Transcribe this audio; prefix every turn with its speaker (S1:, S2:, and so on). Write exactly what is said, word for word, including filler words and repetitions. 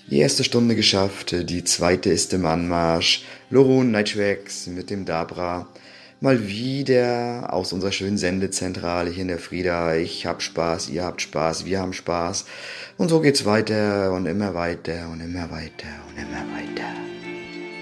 S1: Die erste Stunde geschafft, die zweite ist im Anmarsch. Lorun Nighttracks mit dem Dabra. Mal wieder aus unserer schönen Sendezentrale hier in der Frieda. Ich hab Spaß, ihr habt Spaß, wir haben Spaß. Und so geht's weiter und immer weiter und immer weiter und immer weiter.